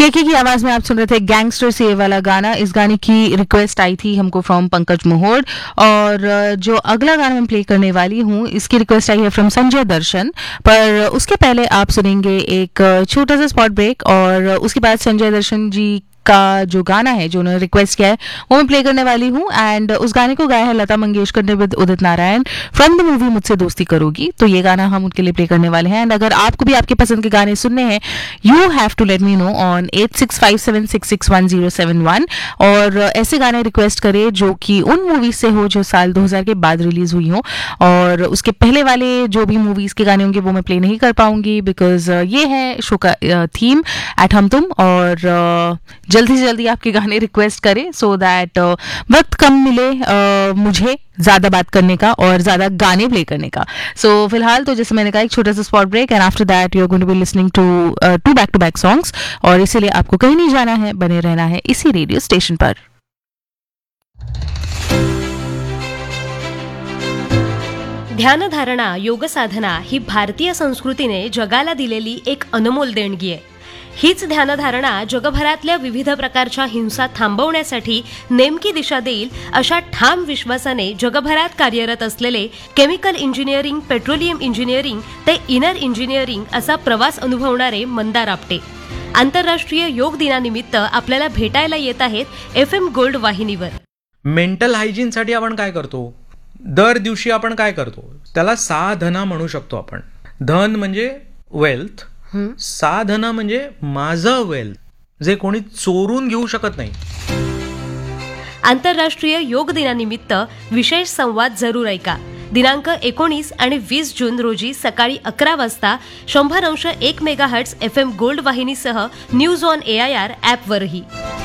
केके की आवाज में आप सुन रहे थे गैंगस्टर से ये वाला गाना। इस गाने की रिक्वेस्ट आई थी हमको फ्रॉम पंकज मोहोड। और जो अगला गाना मैं प्ले करने वाली हूँ इसकी रिक्वेस्ट आई है फ्रॉम संजय दर्शन। पर उसके पहले आप सुनेंगे एक छोटा सा स्पॉट ब्रेक, और उसके बाद संजय दर्शन जी का जो गाना है जो उन्होंने रिक्वेस्ट किया है वो मैं प्ले करने वाली हूँ। एंड उस गाने को गाया है लता मंगेशकर ने with Udit Narayan from the movie मुझसे दोस्ती करोगी। तो ये गाना हम उनके लिए प्ले करने वाले हैं। एंड अगर आपको भी आपके पसंद के गाने सुनने हैं, you have to let me know on 8657661071। और ऐसे गाने रिक्वेस्ट करें जो कि उन मूवीज से हो जो साल 2000 के बाद रिलीज हुई हो, और उसके पहले वाले जो भी मूवीज के गाने होंगे वो मैं प्ले नहीं कर पाऊंगी, बिकॉज ये है शो का थीम एट हम तुम। और जल्दी से जल्दी आपके गाने रिक्वेस्ट करें सो दैट वक्त कम मिले मुझे ज्यादा बात करने का और ज्यादा गाने प्ले करने का। सो फिलहाल तो जैसे मैंने कहा एक छोटा सा spot break, and after that you are going to be listening to back to back songs. और इसीलिए आपको कहीं नहीं जाना है, बने रहना है इसी रेडियो स्टेशन पर। ध्यानधारणा, योगसाधना ही भारतीय संस्कृतीने जगाला दिलेली एक अनमोल देणगी आहे. हीच ध्यानधारणा जगभरातल्या विविध प्रकारच्या हिंसा थांबवण्यासाठी नेमकी दिशा देईल अशा ठाम विश्वासाने जगभरात कार्यरत असलेले केमिकल इंजिनिअरिंग, पेट्रोलियम इंजिनिअरिंग ते इनर इंजिनिअरिंग असा प्रवास अनुभवणारे मंदार आपटे आंतरराष्ट्रीय योग दिनानिमित्त आपल्याला भेटायला येत आहेत FM गोल्ड वाहिनीवर. मेंटल हायजीनसाठी आपण काय करतो? दर दिवशी आपण काय करतो? त्याला साधना म्हणू शकतो आपण. धन म्हणजे वेल्थ, साधना म्हणजे माझं वेल्थ जे कोणी चोरून घेऊ शकत नाही. आंतरराष्ट्रीय योग दिनानिमित्त विशेष संवाद जरूर ऐका. दिनांक 19 आणि 20 जून रोजी सकाळी 11 वाजता 100.1 megahertz FM gold वाहिनीसह news on AIR ॲपवरही.